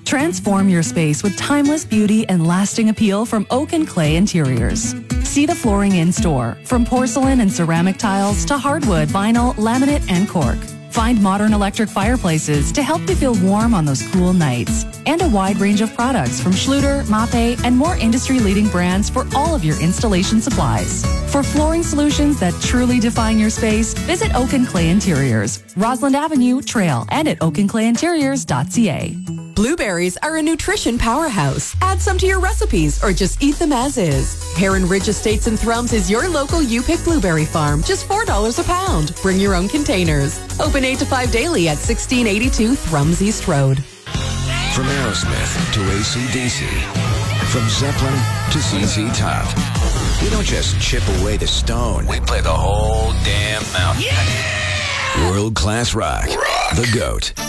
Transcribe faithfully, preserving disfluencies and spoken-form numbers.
Transform your space with timeless beauty and lasting appeal from Oak and Clay Interiors. See the flooring in store, from porcelain and ceramic tiles to hardwood, vinyl, laminate, and cork. Find modern electric fireplaces to help you feel warm on those cool nights. And a wide range of products from Schluter, Mape, and more industry-leading brands for all of your installation supplies. For flooring solutions that truly define your space, visit Oak and Clay Interiors, Roslyn Avenue, Trail, and at oak and clay interiors dot c a. Blueberries are a nutrition powerhouse. Add some to your recipes or just eat them as is. Heron Ridge Estates and Thrums is your local U-Pick blueberry farm. Just four dollars a pound. Bring your own containers. Open eight to five daily at sixteen eighty-two Thrums East Road. From Aerosmith to A C D C, from Zeppelin to Z Z Top, we don't just chip away the stone. We play the whole damn mountain. Yeah! World-class rock. rock. The GOAT.